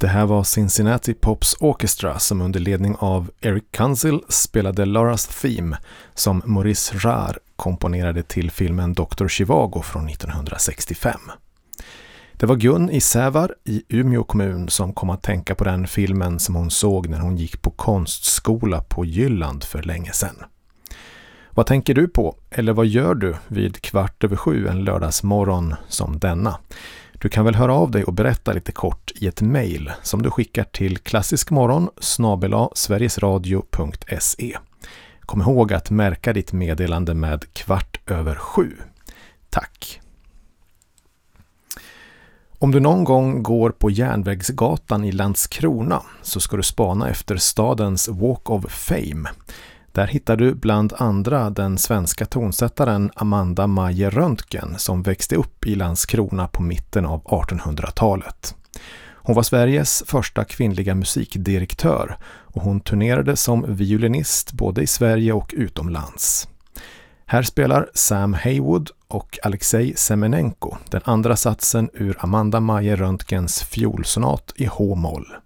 Det här var Cincinnati Pops Orchestra som under ledning av Eric Kunzel spelade Laura's Theme som Maurice Jarre komponerade till filmen Dr. Zhivago från 1965. Det var Gun i Sävar i Umeå kommun som kom att tänka på den filmen som hon såg när hon gick på konstskola på Jylland för länge sedan. Vad tänker du på, eller vad gör du vid 6:15 en lördagsmorgon som denna? Du kan väl höra av dig och berätta lite kort i ett mejl som du skickar till klassiskmorgon@sverigesradio.se. Kom ihåg att märka ditt meddelande med 7:15. Tack! Om du någon gång går på Järnvägsgatan i Landskrona så ska du spana efter stadens Walk of Fame. Där hittar du bland andra den svenska tonsättaren Amanda Maje Röntgen som växte upp i Landskrona på mitten av 1800-talet. Hon var Sveriges första kvinnliga musikdirektör och hon turnerade som violinist både i Sverige och utomlands. Här spelar Sam Haywood och Alexej Semenenko den andra satsen ur Amanda Maje Röntgens fiolsonat i H-moll.